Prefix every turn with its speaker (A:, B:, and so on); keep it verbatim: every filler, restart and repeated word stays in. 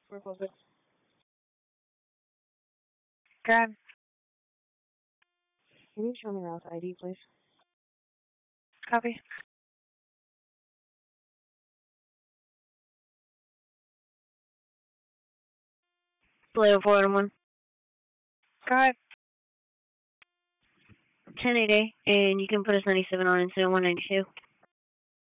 A: We're close it.
B: Grab.
A: Can you show me Ralph's I D, please?
B: Copy. Below four and one. Go ahead. ten eighty, and you can put us ninety-seven on incident one ninety-two.